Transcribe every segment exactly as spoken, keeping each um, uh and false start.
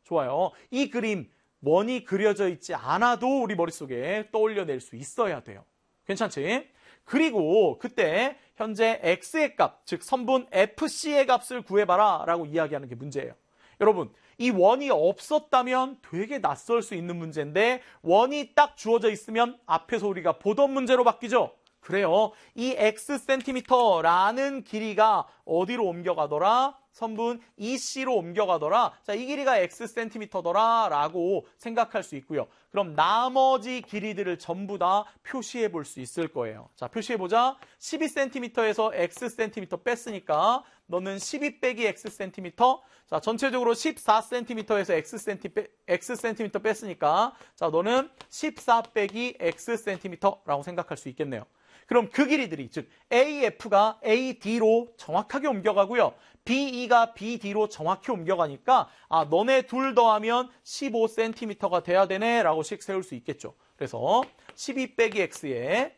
좋아요. 이 그림 원이 그려져 있지 않아도 우리 머릿속에 떠올려낼 수 있어야 돼요. 괜찮지? 그리고 그때 현재 x의 값, 즉 선분 에프씨의 값을 구해봐라 라고 이야기하는 게 문제예요. 여러분, 이 원이 없었다면 되게 낯설 수 있는 문제인데 원이 딱 주어져 있으면 앞에서 우리가 보던 문제로 바뀌죠. 그래요. 이 x 센티미터라는 길이가 어디로 옮겨가더라? 선분 이씨로 옮겨가더라. 자, 이 길이가 x 센티미터더라 라고 생각할 수 있고요. 그럼 나머지 길이들을 전부 다 표시해 볼 수 있을 거예요. 자, 표시해보자. 십이 센티미터에서 x 센티미터 뺐으니까 너는 십이 빼기 x 센티미터. 자, 전체적으로 십사 센티미터에서 x 센티, x 센티미터 뺐으니까 자, 너는 십사 빼기 x 센티미터라고 생각할 수 있겠네요. 그럼 그 길이들이, 즉 에이에프가 에이디로 정확하게 옮겨가고요. 비이가 비디로 정확히 옮겨가니까 아, 너네 둘 더하면 십오 센티미터가 돼야 되네 라고 식 세울 수 있겠죠. 그래서 십이 빼기 x에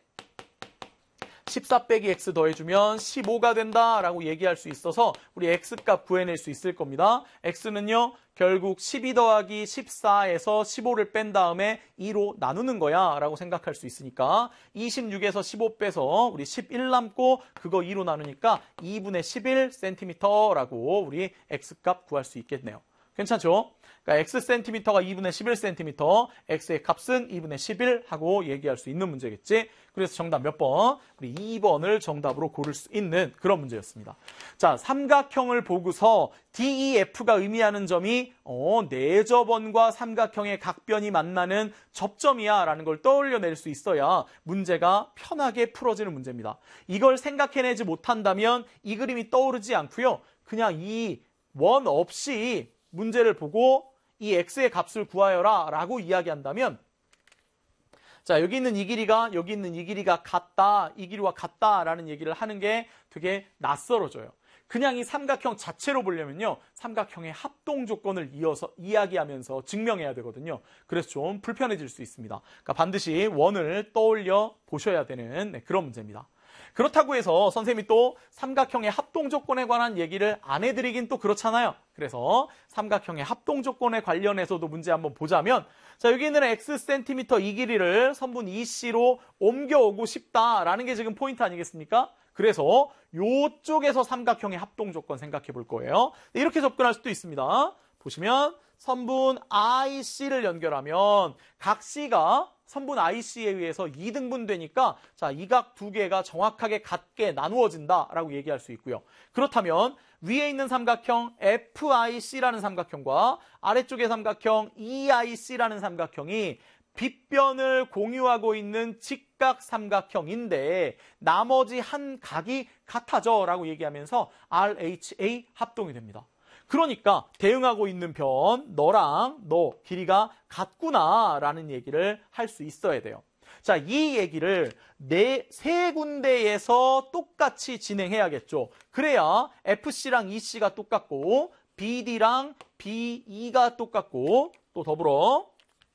십사 빼기 x 더해주면 십오가 된다라고 얘기할 수 있어서 우리 x값 구해낼 수 있을 겁니다. x는요, 결국 십이 더하기 십사에서 십오를 뺀 다음에 이로 나누는 거야 라고 생각할 수 있으니까 이십육에서 십오 빼서 우리 십일 남고 그거 이로 나누니까 이분의 십일 센티미터라고 우리 x값 구할 수 있겠네요. 괜찮죠? 그러니까 x 센티미터가 이분의 십일 센티미터, x의 값은 이분의 십일 하고 얘기할 수 있는 문제겠지. 그래서 정답 몇 번? 우리 이 번을 정답으로 고를 수 있는 그런 문제였습니다. 자, 삼각형을 보고서 디이에프가 의미하는 점이 어, 내접원과 삼각형의 각변이 만나는 접점이야 라는 걸 떠올려낼 수 있어야 문제가 편하게 풀어지는 문제입니다. 이걸 생각해내지 못한다면 이 그림이 떠오르지 않고요. 그냥 이 원 없이 문제를 보고 이 x의 값을 구하여라 라고 이야기한다면, 자, 여기 있는 이 길이가 여기 있는 이 길이가 같다, 이 길이와 같다라는 얘기를 하는 게 되게 낯설어져요. 그냥 이 삼각형 자체로 보려면요, 삼각형의 합동 조건을 이어서 이야기하면서 증명해야 되거든요. 그래서 좀 불편해질 수 있습니다. 그러니까 반드시 원을 떠올려 보셔야 되는 네, 그런 문제입니다. 그렇다고 해서 선생님이 또 삼각형의 합동 조건에 관한 얘기를 안 해드리긴 또 그렇잖아요. 그래서 삼각형의 합동 조건에 관련해서도 문제 한번 보자면, 자, 여기 있는 x 센티미터 이 길이를 선분 이씨로 옮겨오고 싶다라는 게 지금 포인트 아니겠습니까? 그래서 이쪽에서 삼각형의 합동 조건 생각해 볼 거예요. 이렇게 접근할 수도 있습니다. 보시면 선분 아이씨를 연결하면 각 C가 선분 아이씨에 의해서 이 등분 되니까 자, 이 각 두 개가 정확하게 같게 나누어진다라고 얘기할 수 있고요. 그렇다면 위에 있는 삼각형 에프아이씨라는 삼각형과 아래쪽의 삼각형 이아이씨라는 삼각형이 빗변을 공유하고 있는 직각 삼각형인데 나머지 한 각이 같아져 라고 얘기하면서 알에이치에이 합동이 됩니다. 그러니까 대응하고 있는 변, 너랑 너 길이가 같구나 라는 얘기를 할 수 있어야 돼요. 자, 이 얘기를 네, 세 군데에서 똑같이 진행해야겠죠. 그래야 에프씨랑 이씨가 똑같고 비디랑 비이가 똑같고 또 더불어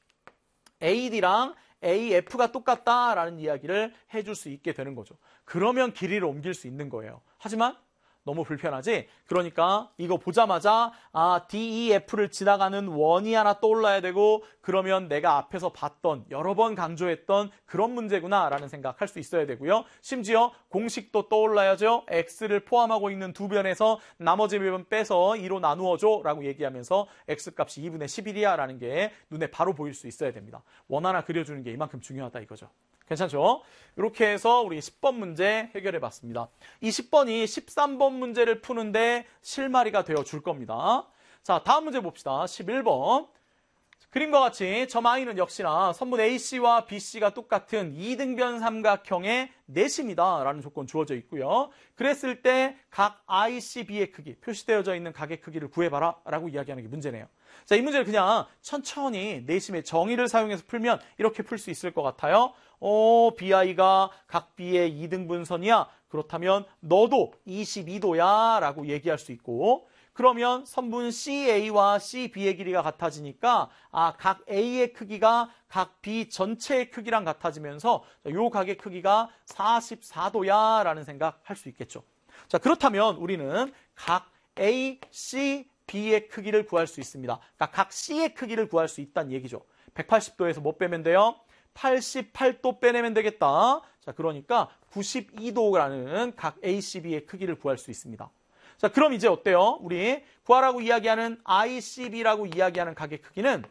에이디랑 에이에프가 똑같다라는 이야기를 해줄 수 있게 되는 거죠. 그러면 길이를 옮길 수 있는 거예요. 하지만 너무 불편하지? 그러니까 이거 보자마자 아, 디이에프를 지나가는 원이 하나 떠올라야 되고 그러면 내가 앞에서 봤던 여러 번 강조했던 그런 문제구나 라는 생각할 수 있어야 되고요. 심지어 공식도 떠올라야죠. x를 포함하고 있는 두 변에서 나머지 변 빼서 이로 나누어줘 라고 얘기하면서 x값이 이분의 십일이야 라는 게 눈에 바로 보일 수 있어야 됩니다. 원 하나 그려주는 게 이만큼 중요하다 이거죠. 괜찮죠? 이렇게 해서 우리 십 번 문제 해결해 봤습니다. 이 십 번이 십삼 번 문제를 푸는데 실마리가 되어 줄 겁니다. 자, 다음 문제 봅시다. 십일 번. 그림과 같이 점 I는 역시나 선분 에이씨와 비씨가 똑같은 이등변 삼각형의 넷입니다. 라는 조건 주어져 있고요. 그랬을 때 각 아이씨비의 크기, 표시되어져 있는 각의 크기를 구해봐라 라고 이야기하는 게 문제네요. 자, 이 문제를 그냥 천천히 내심의 정의를 사용해서 풀면 이렇게 풀 수 있을 것 같아요. 어, 비아이가 각 B의 이등분선이야. 그렇다면 너도 이십이 도야 라고 얘기할 수 있고, 그러면 선분 씨에이와 씨비의 길이가 같아지니까 아, 각 A의 크기가 각 B 전체의 크기랑 같아지면서 요 각의 크기가 사십사 도야 라는 생각 할 수 있겠죠. 자, 그렇다면 우리는 각 A, C, B의 크기를 구할 수 있습니다. 그러니까 각 C의 크기를 구할 수 있다는 얘기죠. 백팔십 도에서 뭐 빼면 돼요? 팔십팔 도 빼내면 되겠다. 자, 그러니까 구십이 도라는 각 A, C, B의 크기를 구할 수 있습니다. 자, 그럼 이제 어때요? 우리 구하라고 이야기하는 I, C, B라고 이야기하는 각의 크기는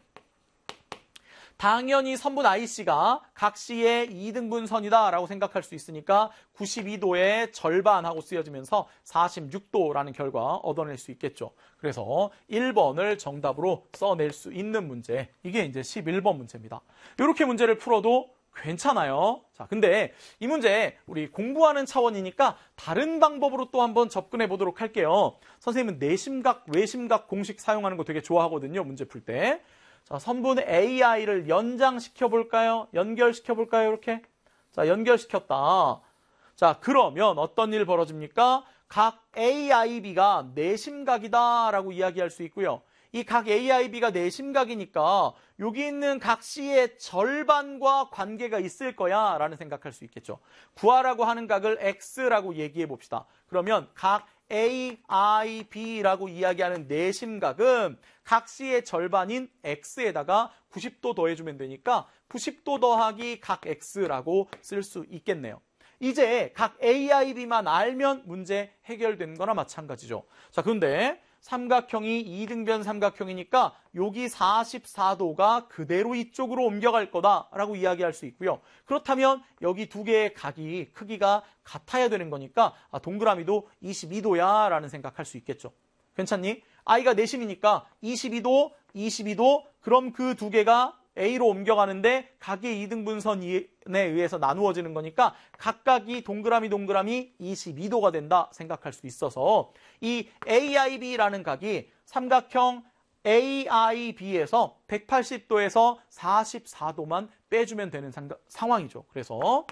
당연히 선분 아이씨가 각 C의 이등분선이다라고 생각할 수 있으니까 구십이 도의 절반하고 쓰여지면서 사십육 도라는 결과 얻어낼 수 있겠죠. 그래서 일 번을 정답으로 써낼 수 있는 문제, 이게 이제 십일 번 문제입니다. 이렇게 문제를 풀어도 괜찮아요. 자, 근데 이 문제 우리 공부하는 차원이니까 다른 방법으로 또 한번 접근해 보도록 할게요. 선생님은 내심각, 외심각 공식 사용하는 거 되게 좋아하거든요. 문제 풀 때. 자, 선분 에이아이를 연장시켜 볼까요? 연결시켜 볼까요? 이렇게. 자, 연결시켰다. 자, 그러면 어떤 일 벌어집니까? 각 에이아이비가 내심각이다라고 이야기할 수 있고요. 이 각 에이아이비가 내심각이니까 여기 있는 각 C의 절반과 관계가 있을 거야 라는 생각할 수 있겠죠. 구하라고 하는 각을 X라고 얘기해 봅시다. 그러면 각 에이아이비라고 이야기하는 내심각은 각 C의 절반인 X에다가 구십 도 더해주면 되니까 구십 도 더하기 각 X라고 쓸 수 있겠네요. 이제 각 에이아이비만 알면 문제 해결된 거나 마찬가지죠. 자, 그런데 삼각형이 이등변 삼각형이니까 여기 사십사 도가 그대로 이쪽으로 옮겨갈 거다라고 이야기할 수 있고요. 그렇다면 여기 두 개의 각이 크기가 같아야 되는 거니까 아, 동그라미도 이십이 도야 라는 생각할 수 있겠죠. 괜찮니? I가 내심이니까 이십이 도, 이십이 도, 그럼 그 두 개가 A로 옮겨가는데 각의 이등분선에 의해서 나누어지는 거니까 각각이 동그라미 동그라미 이십이 도가 된다 생각할 수 있어서 이 에이아이비라는 각이 삼각형 에이아이비에서 백팔십 도에서 사십사 도만 빼주면 되는 상황이죠. 그래서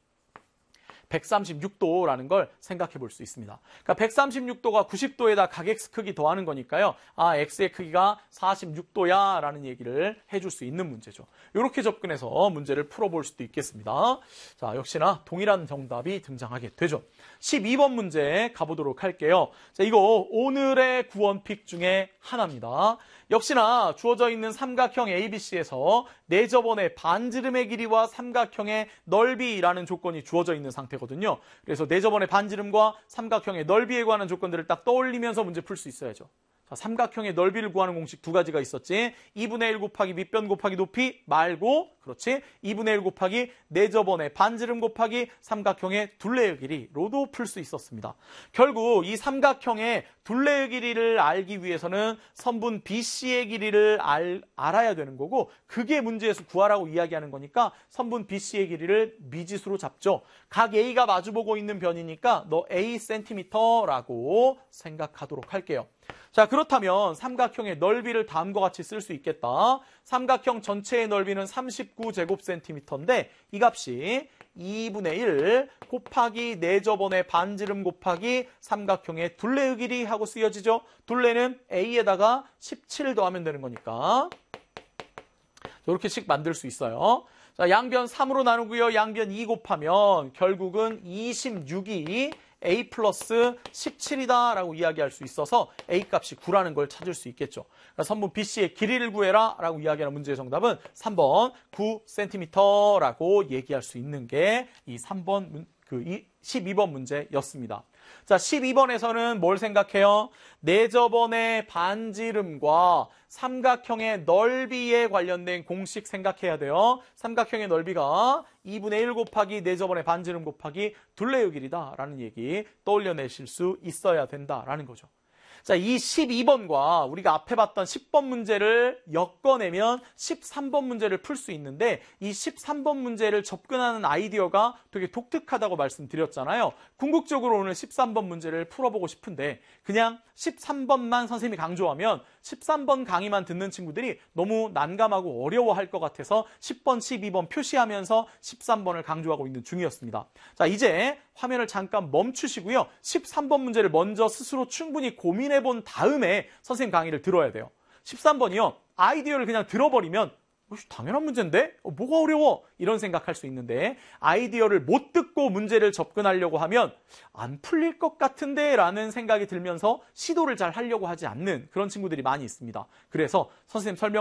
백삼십육 도라는 걸 생각해 볼 수 있습니다. 그러니까 백삼십육 도가 구십 도에다 각 X 크기 더하는 거니까요. 아, X의 크기가 사십육 도야 라는 얘기를 해줄 수 있는 문제죠. 이렇게 접근해서 문제를 풀어볼 수도 있겠습니다. 자, 역시나 동일한 정답이 등장하게 되죠. 십이 번 문제 가보도록 할게요. 자, 이거 오늘의 구원픽 중에 하나입니다. 역시나 주어져 있는 삼각형 에이비씨에서 내저번의 반지름의 길이와 삼각형의 넓이라는 조건이 주어져 있는 상태거든요. 그래서 내저번의 반지름과 삼각형의 넓이에 관한 조건들을 딱 떠올리면서 문제 풀 수 있어야죠. 자, 삼각형의 넓이를 구하는 공식 두 가지가 있었지. 이분의 일 곱하기 밑변 곱하기 높이 말고, 그렇지? 이분의 일 곱하기 내저번의 반지름 곱하기 삼각형의 둘레의 길이로도 풀 수 있었습니다. 결국 이 삼각형의 둘레의 길이를 알기 위해서는 선분 비씨의 길이를 알, 알아야 되는 거고, 그게 문제에서 구하라고 이야기하는 거니까 선분 비씨의 길이를 미지수로 잡죠. 각 A가 마주보고 있는 변이니까 너 A 센티미터라고 생각하도록 할게요. 자, 그렇다면 삼각형의 넓이를 다음과 같이 쓸 수 있겠다. 삼각형 전체의 넓이는 삼십구 제곱센티미터인데 이 값이 이분의 일 곱하기 내저번의 반지름 곱하기 삼각형의 둘레의 길이 하고 쓰여지죠. 둘레는 A에다가 십칠 더하면 되는 거니까 이렇게씩 만들 수 있어요. 자, 양변 삼으로 나누고요. 양변 이 곱하면 결국은 이십육이 A 플러스 십칠이다 라고 이야기할 수 있어서 A 값이 구라는 걸 찾을 수 있겠죠. 그러니까 선분 비씨의 길이를 구해라 라고 이야기하는 문제의 정답은 삼 번 구 센티미터라고 얘기할 수 있는 게 이 삼 번, 그 십이 번 문제였습니다. 자, 십이 번에서는 뭘 생각해요? 내저번의 반지름과 삼각형의 넓이에 관련된 공식 생각해야 돼요. 삼각형의 넓이가 이분의 일 곱하기 내저번의 반지름 곱하기 둘레의 길이다라는 얘기 떠올려내실 수 있어야 된다라는 거죠. 자, 이 십이 번과 우리가 앞에 봤던 십 번 문제를 엮어내면 십삼 번 문제를 풀 수 있는데 이 십삼 번 문제를 접근하는 아이디어가 되게 독특하다고 말씀드렸잖아요. 궁극적으로 오늘 십삼 번 문제를 풀어보고 싶은데 그냥 십삼 번만 선생님이 강조하면 십삼 번 강의만 듣는 친구들이 너무 난감하고 어려워할 것 같아서 십 번, 십이 번 표시하면서 십삼 번을 강조하고 있는 중이었습니다. 자, 이제 화면을 잠깐 멈추시고요. 십삼 번 문제를 먼저 스스로 충분히 고민해 본 다음에 선생님 강의를 들어야 돼요. 십삼 번이요. 아이디어를 그냥 들어버리면 당연한 문제인데? 어, 뭐가 어려워? 이런 생각할 수 있는데 아이디어를 못 듣고 문제를 접근하려고 하면 안 풀릴 것 같은데 라는 생각이 들면서 시도를 잘 하려고 하지 않는 그런 친구들이 많이 있습니다. 그래서 선생님 설명